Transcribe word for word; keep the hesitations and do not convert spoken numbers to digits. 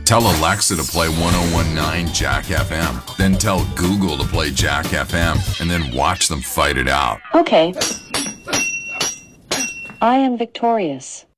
Tell Alexa to play one oh one point nine Jack F M. Then tell Google to play Jack F M, and then watch them fight it out. Okay. I am victorious.